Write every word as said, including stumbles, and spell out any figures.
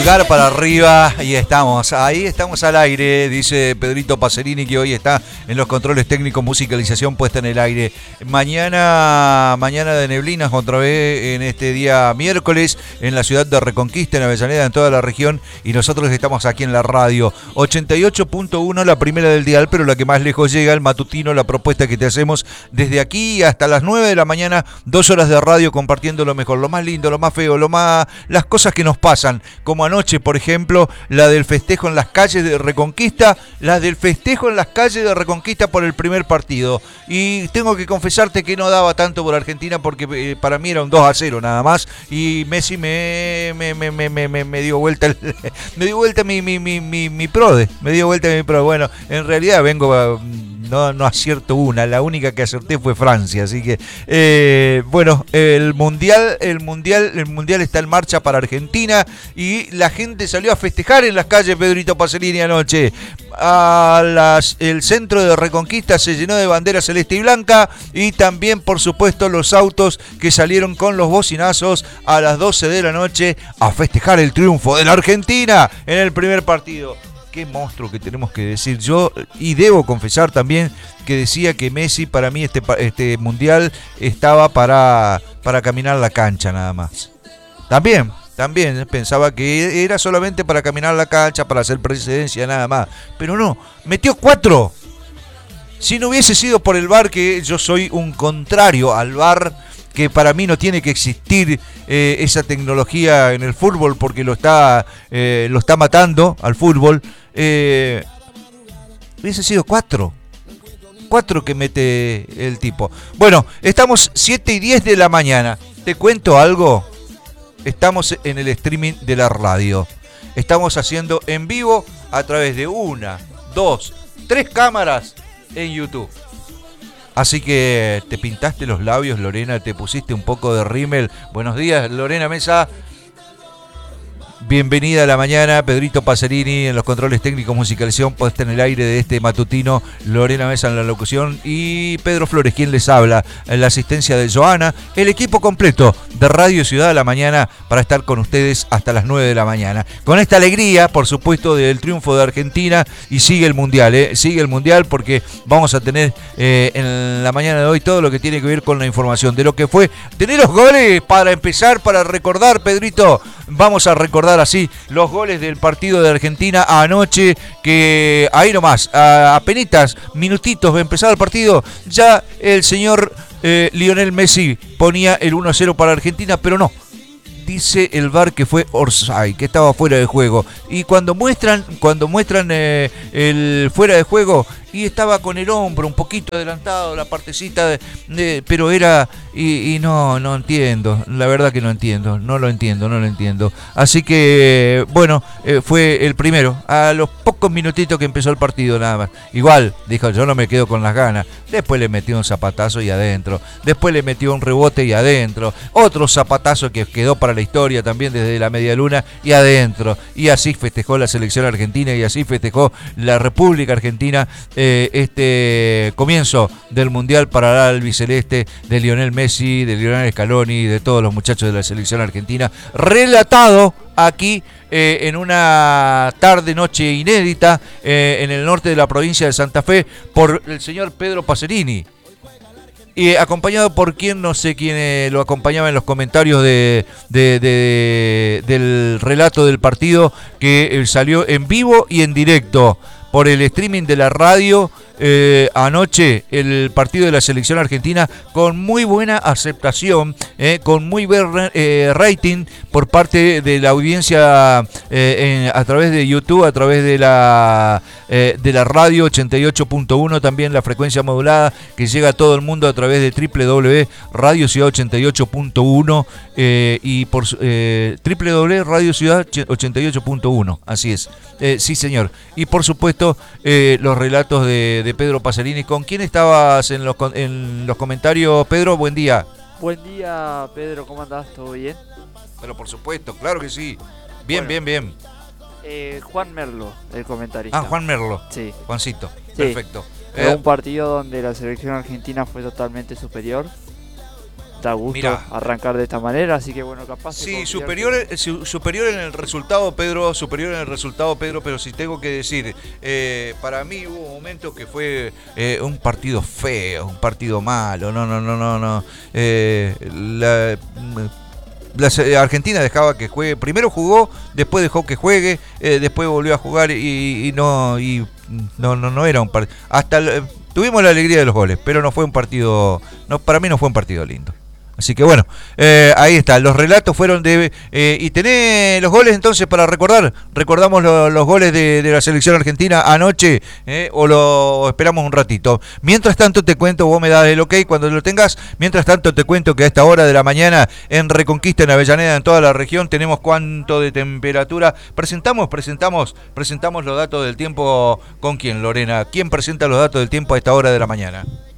pulgar para arriba y estamos, ahí estamos al aire, dice Pedrito Pacerini, que hoy está en los controles técnicos, musicalización puesta en el aire. Mañana, mañana de neblinas otra vez en este día miércoles en la ciudad de Reconquista, en Avellaneda, en toda la región, y nosotros estamos aquí en la radio ochenta y ocho punto uno, la primera del dial, pero la que más lejos llega, el matutino, la propuesta que te hacemos desde aquí hasta las nueve de la mañana, dos horas de radio compartiendo lo mejor, lo más lindo, lo más feo, lo más, las cosas que nos pasan, como anoche, por ejemplo, la del festejo en las calles de Reconquista, la del festejo en las calles de Reconquista por el primer partido. Y tengo que confesarte que no daba tanto por Argentina porque eh, para mí era un dos a cero nada más, y Messi me me, me, me, me, me dio vuelta el, me dio vuelta mi, mi, mi, mi, mi prode, me dio vuelta mi prode. Bueno, en realidad vengo a, No, no acierto una, la única que acerté fue Francia, así que eh, bueno, el mundial, el mundial, el mundial está en marcha para Argentina y la gente salió a festejar en las calles, Pedrito Pacerini, anoche. A las, el centro de Reconquista se llenó de bandera celeste y blanca, y también, por supuesto, los autos que salieron con los bocinazos a las doce de la noche a festejar el triunfo de la Argentina en el primer partido. Qué monstruo que tenemos que decir. Yo, y debo confesar también que decía que Messi, para mí este, este mundial estaba para, para caminar la cancha nada más. También, también pensaba que era solamente para caminar la cancha, para hacer presidencia nada más. Pero no, metió cuatro. Si no hubiese sido por el V A R, que yo soy un contrario al V A R, que para mí no tiene que existir eh, esa tecnología en el fútbol porque lo está, eh, lo está matando al fútbol. Eh, hubiese sido cuatro. Cuatro que mete el tipo. Bueno, estamos siete y diez de la mañana. ¿Te cuento algo? Estamos en el streaming de la radio. Estamos haciendo en vivo a través de una, dos, tres cámaras en YouTube. Así que te pintaste los labios, Lorena, te pusiste un poco de rímel. Buenos días, Lorena Mesa. Bienvenida a la mañana, Pedrito Pacerini en los controles técnicos, musicalización puesta en el aire de este matutino, Lorena Mesa en la locución y Pedro Flores, quien les habla, en la asistencia de Joana, el equipo completo de Radio Ciudad a la Mañana para estar con ustedes hasta las nueve de la mañana. Con esta alegría, por supuesto, del triunfo de Argentina, y sigue el Mundial, ¿eh? Sigue el Mundial porque vamos a tener eh, en la mañana de hoy todo lo que tiene que ver con la información de lo que fue. Tener los goles para empezar, para recordar, Pedrito. Vamos a recordar así los goles del partido de Argentina anoche, que ahí nomás, a apenitas minutitos de empezar el partido, ya el señor eh, Lionel Messi ponía el uno a cero para Argentina, pero no. Dice el V A R que fue offside, que estaba fuera de juego. Y cuando muestran, cuando muestran eh, el fuera de juego, y estaba con el hombro un poquito adelantado, la partecita, de, de, pero era, y, y no, no entiendo, la verdad que no entiendo, no lo entiendo, no lo entiendo. Así que, bueno, eh, fue el primero, a los pocos minutitos que empezó el partido nada más. Igual, dijo, yo no me quedo con las ganas. Después le metió un zapatazo y adentro. Después le metió un rebote y adentro. Otro zapatazo que quedó para la historia también desde la media luna y adentro. Y así festejó la selección argentina y así festejó la República Argentina eh, este comienzo del Mundial para el albiceleste de Lionel Messi, de Lionel Scaloni, de todos los muchachos de la selección argentina. Relatado aquí eh, en una tarde noche inédita eh, en el norte de la provincia de Santa Fe por el señor Pedro Pacerini, y acompañado por quien, no sé quién eh, lo acompañaba en los comentarios de, de, de del relato del partido, que eh, salió en vivo y en directo por el streaming de la radio. Eh, anoche el partido de la selección argentina con muy buena aceptación, eh, con muy buen eh, rating por parte de la audiencia eh, en, a través de YouTube, a través de la eh, de la radio ochenta y ocho punto uno, también la frecuencia modulada que llega a todo el mundo a través de doble u doble u doble u punto radio ciudad ochenta y ocho punto uno eh, y por eh, doble u doble u doble u punto radio ciudad ochenta y ocho punto uno, así es, eh, sí señor, y por supuesto eh, los relatos de, de Pedro Pacerini. ¿Con quién estabas en los, en los comentarios, Pedro? Buen día. Buen día, Pedro, ¿cómo andás? ¿Todo bien? Pero por supuesto, claro que sí. Bien, bueno, bien, bien. Eh, Juan Merlo, el comentarista. Ah, Juan Merlo. Sí. Juancito, sí. Perfecto. Fue eh, un partido donde la selección argentina fue totalmente superior. da gusto Mirá. arrancar de esta manera, así que bueno, capaz. se Sí, convierte- superior, su- superior en el resultado, Pedro, superior en el resultado, Pedro, pero si tengo que decir, eh, para mí hubo momentos que fue eh, un partido feo, un partido malo, no, no, no, no, no. Eh, la, la se- Argentina dejaba que juegue, primero jugó, después dejó que juegue, eh, después volvió a jugar y, y no, y no, no, no era un partido. Hasta el- tuvimos la alegría de los goles, pero no fue un partido, no, para mí no fue un partido lindo. Así que bueno, eh, ahí está, los relatos fueron de... Eh, y tenés los goles entonces para recordar, recordamos lo- los goles de, de la selección argentina anoche, eh, o lo o esperamos un ratito. Mientras tanto te cuento, vos me das el ok cuando lo tengas, mientras tanto te cuento que a esta hora de la mañana en Reconquista, en Avellaneda, en toda la región, tenemos cuánto de temperatura. Presentamos, presentamos, presentamos los datos del tiempo. ¿Con quién, Lorena? ¿Quién presenta los datos del tiempo a esta hora de la mañana?